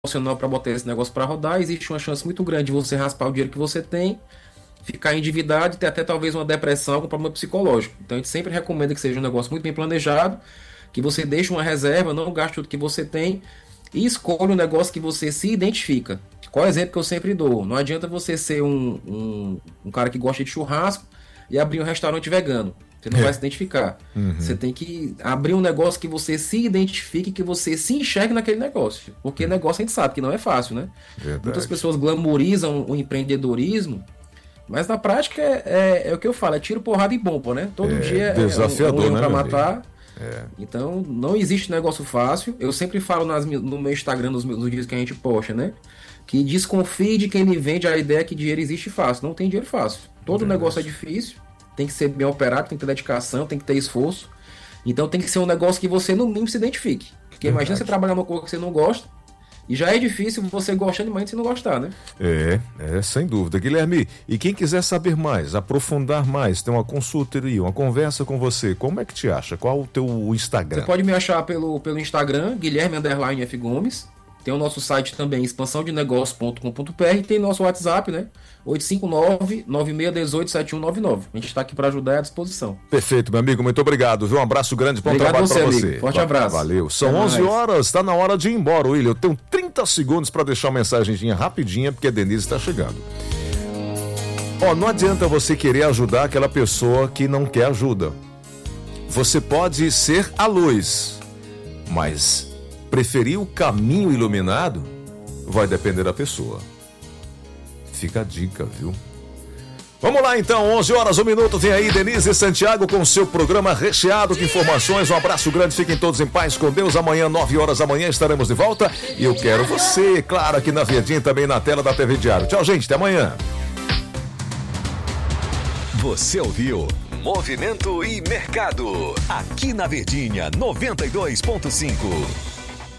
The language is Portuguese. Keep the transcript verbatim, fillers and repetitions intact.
emocional para botar esse negócio para rodar, existe uma chance muito grande de você raspar o dinheiro que você tem, ficar endividado e ter até talvez uma depressão, algum problema psicológico. Então a gente sempre recomenda que seja um negócio muito bem planejado, que você deixe uma reserva, não gaste tudo que você tem e escolha um negócio que você se identifica. Qual é o exemplo que eu sempre dou? Não adianta você ser um, um, um cara que gosta de churrasco e abrir um restaurante vegano. Você não é. vai se identificar. Uhum. Você tem que abrir um negócio que você se identifique, que você se enxergue naquele negócio. Porque uhum. negócio a gente sabe que não é fácil, né? Verdade. Muitas pessoas glamorizam o empreendedorismo, mas na prática é, é, é o que eu falo, é tiro, porrada e bomba, né? Todo é, dia desafiador, é um, um né, pra matar. É. Então não existe negócio fácil. Eu sempre falo nas, no meu Instagram, nos, nos vídeos que a gente posta, né? Que desconfie de quem lhe vende a ideia que dinheiro existe fácil. Não tem dinheiro fácil. Todo Verdade. negócio é difícil. Tem que ser bem operado, tem que ter dedicação, tem que ter esforço. Então tem que ser um negócio que você no mínimo se identifique. Porque Verdade. imagina você trabalhar numa coisa que você não gosta, e já é difícil você gostando demais se não gostar, né? É, é, sem dúvida. Guilherme, e quem quiser saber mais, aprofundar mais, ter uma consultoria, uma conversa com você, como é que te acha? Qual o teu Instagram? Você pode me achar pelo, pelo Instagram, Guilherme Underline F Gomes. Tem o nosso site também, expansão de negócios ponto com ponto b r, e tem nosso WhatsApp, né? oito cinco nove, nove seis um oito, sete um nove nove. A gente está aqui para ajudar e à disposição. Perfeito, meu amigo, muito obrigado, viu? Um abraço grande, bom obrigado trabalho para você. Amigo. Forte abraço. Valeu. São onze horas, está na hora de ir embora, William. Eu tenho trinta segundos para deixar uma mensagenzinha rapidinha, porque a Denise está chegando. Ó, não adianta você querer ajudar aquela pessoa que não quer ajuda. Você pode ser a luz, mas preferir o caminho iluminado vai depender da pessoa. Fica a dica, viu? Vamos lá então, onze horas, um minuto, vem aí Denise Santiago com o seu programa recheado de informações. Um abraço grande, fiquem todos em paz com Deus. Amanhã, nove horas da manhã, estaremos de volta. E eu quero você, claro, aqui na Verdinha, também na tela da T V Diário. Tchau, gente, até amanhã. Você ouviu Movimento e Mercado, aqui na Verdinha noventa e dois ponto cinco.